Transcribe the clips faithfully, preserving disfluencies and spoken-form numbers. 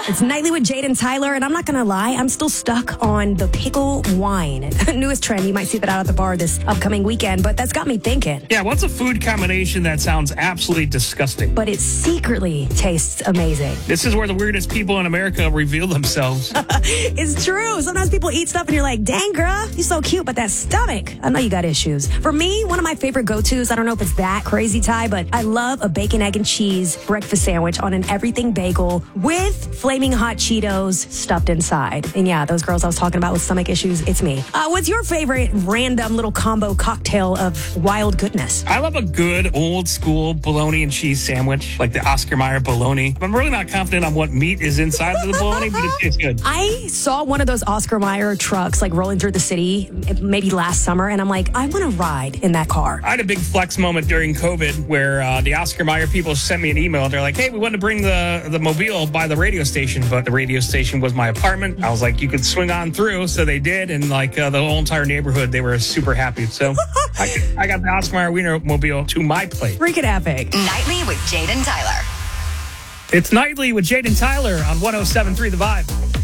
It's Nightly with Jade and Tyler, and I'm not going to lie, I'm still stuck on the pickle wine. Newest trend, you might see that out at the bar this upcoming weekend, but that's got me thinking. Yeah, what's a food combination that sounds absolutely disgusting? But it secretly tastes amazing. This is where the weirdest people in America reveal themselves. It's true. Sometimes people eat stuff and you're like, dang, girl, you're so cute, but that stomach, I know you got issues. For me, one of my favorite go-tos, I don't know if it's that crazy, Ty, but I love a bacon, egg, and cheese breakfast sandwich on an everything bagel with flaming hot Cheetos stuffed inside. And yeah, those girls I was talking about with stomach issues, it's me. Uh, what's your favorite random little combo cocktail of wild goodness? I love a good old school bologna and cheese sandwich, like the Oscar Mayer bologna. I'm really not confident on what meat is inside of the bologna, but it tastes good. I saw one of those Oscar Mayer trucks like rolling through the city maybe last summer, and I'm like, I want to ride in that car. I had a big flex moment during COVID where uh, the Oscar Mayer people sent me an email. They're like, hey, we wanted to bring the, the mobile by the radio station, but the radio station was my apartment. I was like, you could swing on through. So they did. And like uh, the whole entire neighborhood, they were super happy. So I, I got the Oscar Mayer Wiener mobile to my place. Freaking epic. Nightly with Jade and Tyler. It's Nightly with Jade and Tyler on one oh seven point three The Vibe.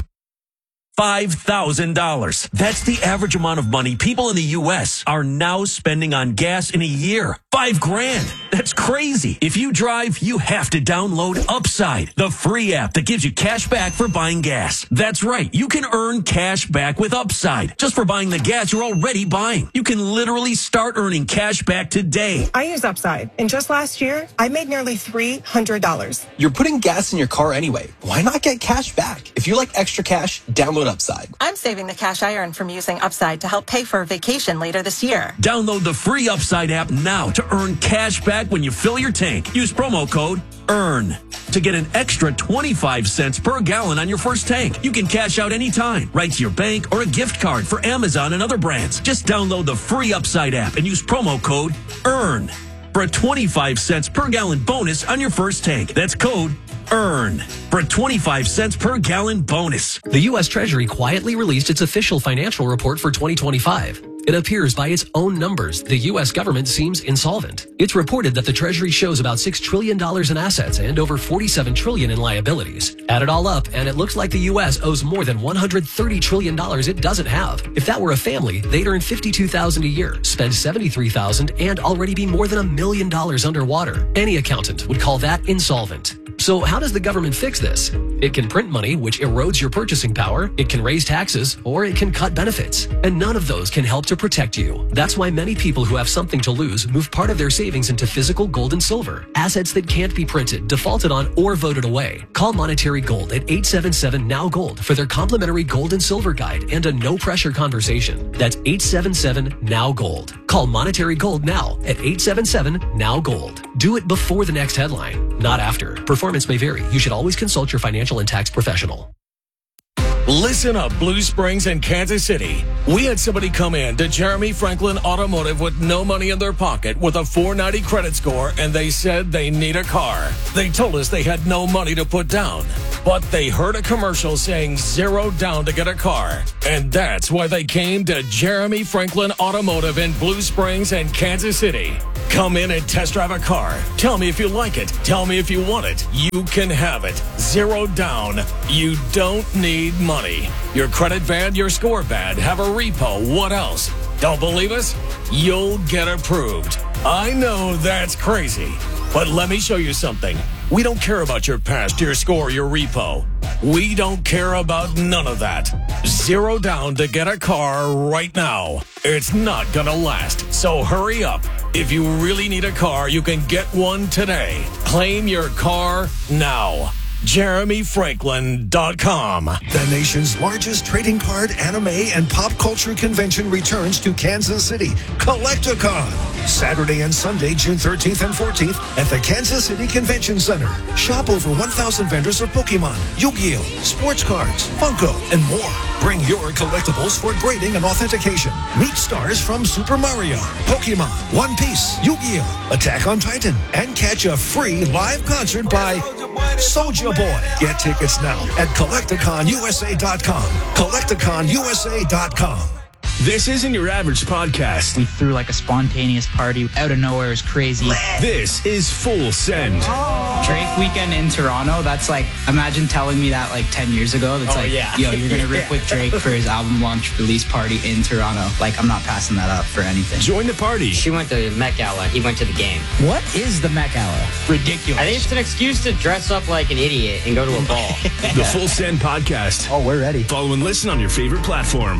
five thousand dollars. That's the average amount of money people in the U S are now spending on gas in a year. Five grand. That's crazy. If you drive, you have to download Upside, the free app that gives you cash back for buying gas. That's right. You can earn cash back with Upside just for buying the gas you're already buying. You can literally start earning cash back today. I use Upside, and just last year, I made nearly three hundred dollars. You're putting gas in your car anyway. Why not get cash back? If you like extra cash, download Upside. I'm saving the cash I earn from using Upside to help pay for a vacation later this year. Download the free Upside app now to earn cash back when you fill your tank. Use promo code EARN to get an extra twenty-five cents per gallon on your first tank. You can cash out anytime, right to your bank or a gift card for Amazon and other brands. Just download the free Upside app and use promo code EARN for a twenty-five cents per gallon bonus on your first tank. That's code EARN for a twenty-five cents per gallon bonus. The U S Treasury quietly released its official financial report for twenty twenty-five. It appears by its own numbers, the U S government seems insolvent. It's reported that the Treasury shows about six trillion dollars in assets and over forty-seven trillion dollars in liabilities. Add it all up, and it looks like the U S owes more than one hundred thirty trillion dollars it doesn't have. If that were a family, they'd earn fifty-two thousand dollars a year, spend seventy-three thousand dollars, and already be more than a million dollars underwater. Any accountant would call that insolvent. So how does the government fix this? It can print money, which erodes your purchasing power. It can raise taxes, or it can cut benefits. And none of those can help to protect you. That's why many people who have something to lose move part of their savings into physical gold and silver. Assets that can't be printed, defaulted on, or voted away. Call Monetary Gold at eight seven seven N O W Gold for their complimentary gold and silver guide and a no-pressure conversation. That's eight seven seven N O W Gold. Call Monetary Gold now at eight seven seven N O W Gold. Do it before the next headline, not after. Performance may vary. You should always consult your financial and tax professional. Listen up, Blue Springs and Kansas City. We had somebody come in to Jeremy Franklin Automotive with no money in their pocket with a four ninety credit score, and they said they need a car. They told us they had no money to put down, but they heard a commercial saying zero down to get a car. And that's why they came to Jeremy Franklin Automotive in Blue Springs and Kansas City. Come in and test drive a car. Tell me if you like it. Tell me if you want it. You can have it. Zero down. You don't need money. Your credit bad, your score bad. Have a repo. What else? Don't believe us? You'll get approved. I know that's crazy, but let me show you something. We don't care about your past, your score, your repo. We don't care about none of that. Zero down to get a car right now. It's not gonna last, so hurry up. If you really need a car, you can get one today. Claim your car now. Jeremy Franklin dot com. The nation's largest trading card, anime, and pop culture convention returns to Kansas City. Collecticon. Saturday and Sunday, June thirteenth and fourteenth at the Kansas City Convention Center. Shop over one thousand vendors of Pokemon, Yu-Gi-Oh!, sports cards, Funko, and more. Bring your collectibles for grading and authentication. Meet stars from Super Mario, Pokemon, One Piece, Yu-Gi-Oh!, Attack on Titan, and catch a free live concert by Soulja Boy. Get tickets now at Collecticon U S A dot com. Collecticon U S A dot com. This isn't your average podcast. We threw like a spontaneous party out of nowhere. It was crazy. This is Full Send. Oh. Drake weekend in Toronto. That's like, imagine telling me that like ten years ago. That's oh, like, yeah. yo, you're going to rip with Drake for his album launch release party in Toronto. Like, I'm not passing that up for anything. Join the party. She went to the Met Gala. He went to the game. What is the Met Gala? Ridiculous. I think it's an excuse to dress up like an idiot and go to a ball. The Full Send Podcast. Oh, we're ready. Follow and listen on your favorite platform.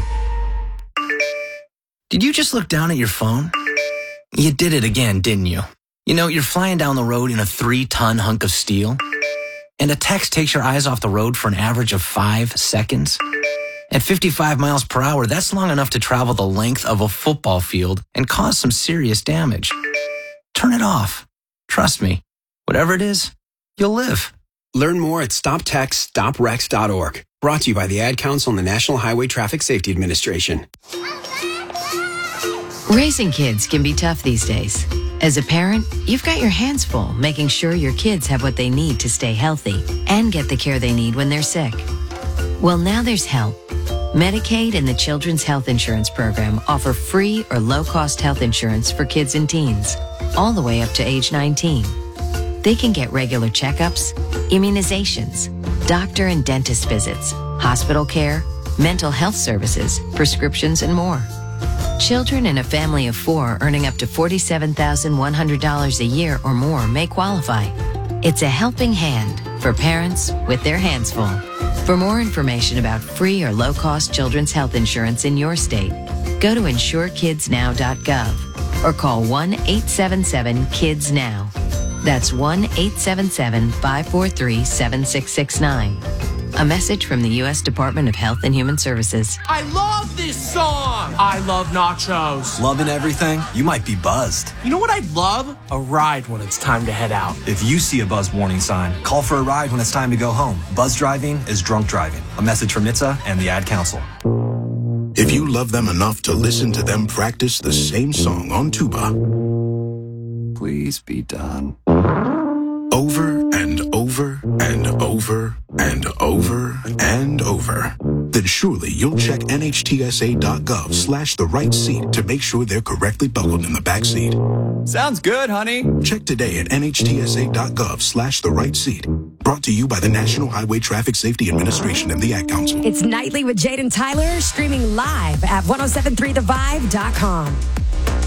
Did you just look down at your phone? You did it again, didn't you? You know, you're flying down the road in a three-ton hunk of steel, and a text takes your eyes off the road for an average of five seconds. At fifty-five miles per hour, that's long enough to travel the length of a football field and cause some serious damage. Turn it off. Trust me, whatever it is, you'll live. Learn more at stop text stop wrecks dot org. Brought to you by the Ad Council and the National Highway Traffic Safety Administration. Raising kids can be tough these days. As a parent, you've got your hands full making sure your kids have what they need to stay healthy and get the care they need when they're sick. Well, now there's help. Medicaid and the Children's Health Insurance Program offer free or low-cost health insurance for kids and teens, all the way up to age nineteen. They can get regular checkups, immunizations, doctor and dentist visits, hospital care, mental health services, prescriptions, and more. Children in a family of four earning up to forty-seven thousand one hundred dollars a year or more may qualify. It's a helping hand for parents with their hands full. For more information about free or low-cost children's health insurance in your state, go to insure kids now dot gov or call one eight seven seven kids now. That's one eight seven seven five four three seven six six nine. A message from the U S Department of Health and Human Services. I love this song. I love nachos. Loving everything? You might be buzzed. You know what I'd love? A ride when it's time to head out. If you see a buzz warning sign, call for a ride when it's time to go home. Buzz driving is drunk driving. A message from N H T S A and the Ad Council. If you love them enough to listen to them practice the same song on tuba, please be done. Over and over and over and over and over, then surely you'll check N H T S A dot gov slash the right seat to make sure they're correctly buckled in the back seat. Sounds good, honey. Check today at N H T S A dot gov slash the right seat. Brought to you by the National Highway Traffic Safety Administration and the Ad Council. It's Nightly with Jade and Tyler, streaming live at ten seventy-three the vibe dot com.